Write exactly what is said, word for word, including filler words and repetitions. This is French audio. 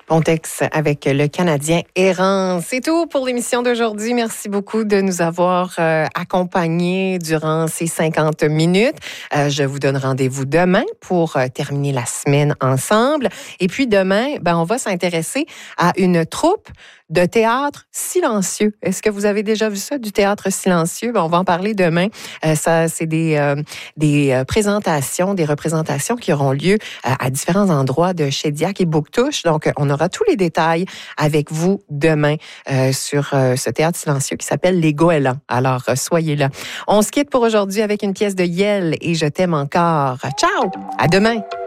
Pontex avec le Canadien errant. C'est tout pour l'émission d'aujourd'hui. Merci beaucoup de nous avoir euh, accompagnés durant ces cinquante minutes. Euh, je vous donne rendez-vous demain pour euh, terminer la semaine ensemble. Et puis demain, ben, on va s'intéresser à une troupe de théâtre silencieux. Est-ce que vous avez déjà vu ça, du théâtre silencieux? Ben, on va en parler demain. Euh, ça, c'est des, euh, des euh, présentations, des représentations qui auront lieu euh, à différents endroits de Shediac et Bouctouche. Donc, on aura tous les détails avec vous demain euh, sur euh, ce théâtre silencieux qui s'appelle Les Goélands. Alors, euh, soyez là. On se quitte pour aujourd'hui avec une pièce de Yel et Je t'aime encore. Ciao! À demain!